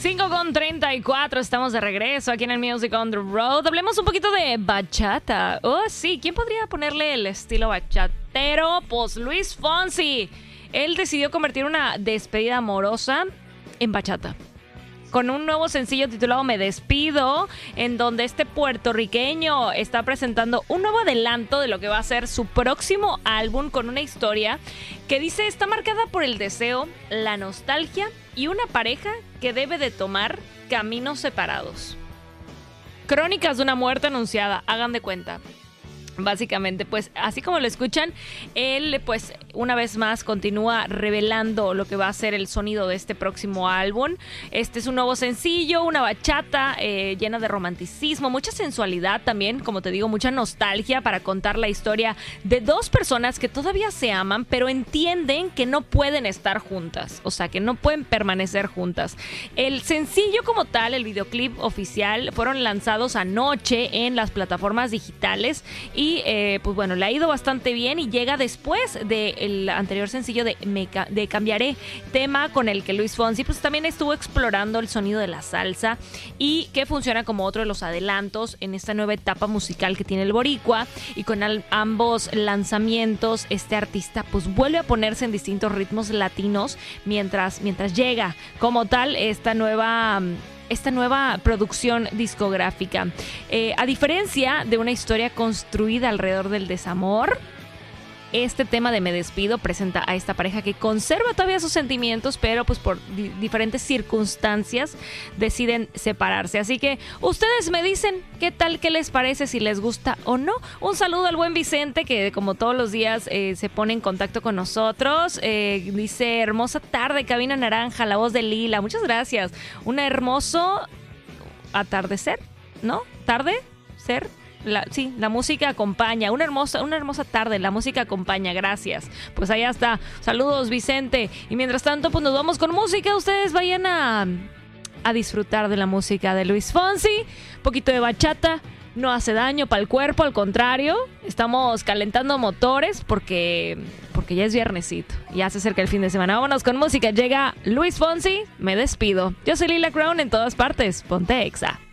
5:34, estamos de regreso aquí en el Music on the Road. Hablemos un poquito de bachata. Oh, sí, ¿quién podría ponerle el estilo bachatero? Pues Luis Fonsi. Él decidió convertir una despedida amorosa en bachata, con un nuevo sencillo titulado Me Despido, en donde este puertorriqueño está presentando un nuevo adelanto de lo que va a ser su próximo álbum, con una historia que dice está marcada por el deseo, la nostalgia y una pareja que debe de tomar caminos separados. Crónicas de una muerte anunciada, hagan de cuenta. Básicamente, pues así como lo escuchan, él pues una vez más continúa revelando lo que va a ser el sonido de este próximo álbum. Este es un nuevo sencillo, una bachata llena de romanticismo, mucha sensualidad también, como te digo, mucha nostalgia para contar la historia de dos personas que todavía se aman, pero entienden que no pueden estar juntas, o sea, que no pueden permanecer juntas. El sencillo como tal, el videoclip oficial, fueron lanzados anoche en las plataformas digitales y pues bueno, le ha ido bastante bien y llega después del anterior sencillo de Cambiaré, tema con el que Luis Fonsi pues también estuvo explorando el sonido de la salsa y que funciona como otro de los adelantos en esta nueva etapa musical que tiene el boricua. Y con ambos lanzamientos, este artista pues vuelve a ponerse en distintos ritmos latinos mientras llega como tal esta nueva producción discográfica. A diferencia de una historia construida alrededor del desamor, este tema de Me Despido presenta a esta pareja que conserva todavía sus sentimientos, pero pues por diferentes circunstancias deciden separarse. Así que ustedes me dicen qué tal, qué les parece, si les gusta o no. Un saludo al buen Vicente, que como todos los días se pone en contacto con nosotros. Dice, hermosa tarde, cabina naranja, la voz de Lila. Muchas gracias. Un hermoso atardecer, ¿no? ¿Tarde? ¿Ser? La música acompaña. Una hermosa tarde, la música acompaña. Gracias. Pues allá está. Saludos, Vicente. Y mientras tanto, pues nos vamos con música. Ustedes vayan a disfrutar de la música de Luis Fonsi. Un poquito de bachata. No hace daño para el cuerpo, al contrario. Estamos calentando motores porque ya es viernesito. Ya se acerca el fin de semana. Vámonos con música. Llega Luis Fonsi. Me despido. Yo soy Lila Crown en todas partes. Ponte Exa.